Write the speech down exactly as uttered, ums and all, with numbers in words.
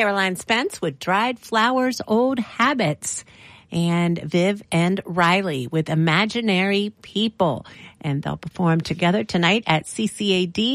Caroline Spence with Dried Flowers, Old Habits. And Viv and Riley with Imaginary People. And they'll perform together tonight at C C A D